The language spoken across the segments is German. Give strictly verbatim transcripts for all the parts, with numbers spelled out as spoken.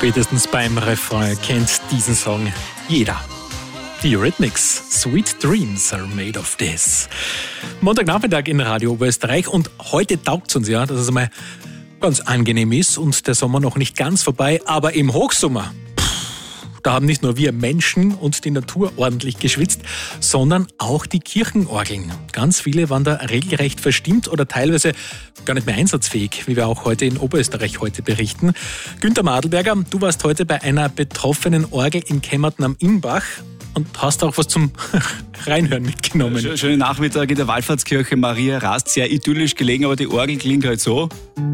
Spätestens beim Refrain kennt diesen Song jeder. Die Eurythmics, Sweet Dreams are made of this. Montagnachmittag in Radio Oberösterreich und heute taugt es uns ja, dass es einmal ganz angenehm ist und der Sommer noch nicht ganz vorbei, aber im Hochsommer, da haben nicht nur wir Menschen und die Natur ordentlich geschwitzt, sondern auch die Kirchenorgeln. Ganz viele waren da regelrecht verstimmt oder teilweise gar nicht mehr einsatzfähig, wie wir auch heute in Oberösterreich heute berichten. Günther Madelberger, du warst heute bei einer betroffenen Orgel in Kemmerten am Innbach und hast auch was zum Reinhören mitgenommen. Schönen Nachmittag in der Wallfahrtskirche Maria Rast, sehr idyllisch gelegen, aber die Orgel klingt halt so.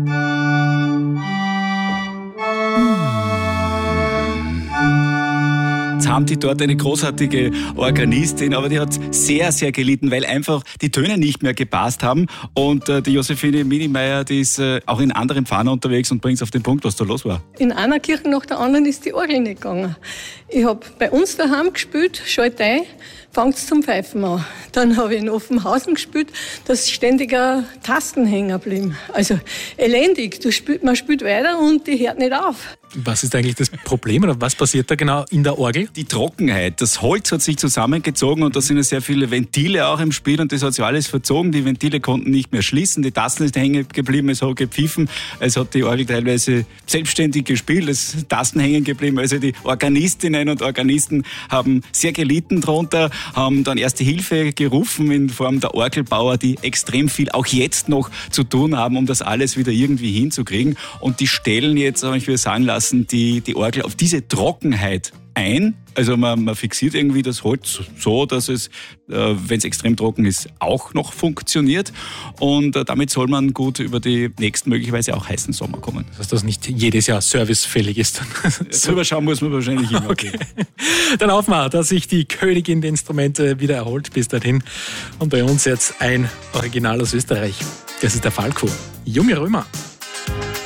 Jetzt haben die dort eine großartige Organistin, aber die hat sehr, sehr gelitten, weil einfach die Töne nicht mehr gepasst haben. Und äh, die Josephine Minimeier, die ist äh, auch in anderen Pfannen unterwegs und bringt es auf den Punkt, was da los war. In einer Kirche nach der anderen ist die Orgel nicht gegangen. Ich habe bei uns daheim gespielt, schalt ein, fängt zum Pfeifen an. Dann habe ich in Offenhausen gespielt, da ist ständig ein Tasten hängen geblieben. Also elendig, du spielt, man spielt weiter und die hört nicht auf. Was ist eigentlich das Problem oder was passiert da genau in der Orgel? Die Trockenheit. Das Holz hat sich zusammengezogen und da sind ja sehr viele Ventile auch im Spiel und das hat sich alles verzogen. Die Ventile konnten nicht mehr schließen, die Tasten sind hängen geblieben, es hat gepfiffen, es hat die Orgel teilweise selbstständig gespielt, es sind Tasten hängen geblieben. Also die Organistinnen und Organisten haben sehr gelitten darunter, haben dann erste Hilfe gerufen in Form der Orgelbauer, die extrem viel auch jetzt noch zu tun haben, um das alles wieder irgendwie hinzukriegen. Und die stellen jetzt, habe ich mir sagen lassen, die, die Orgel auf diese Trockenheit ein. Also man, man fixiert irgendwie das Holz so, dass es, äh, wenn es extrem trocken ist, auch noch funktioniert. Und äh, damit soll man gut über die nächsten möglicherweise auch heißen Sommer kommen. Dass das nicht jedes Jahr servicefällig ist. So. Drüber schauen muss man wahrscheinlich immer. Okay. Dann hoffen wir, dass sich die Königin der Instrumente wieder erholt bis dahin. Und bei uns jetzt ein Original aus Österreich. Das ist der Falco. Junge Römer.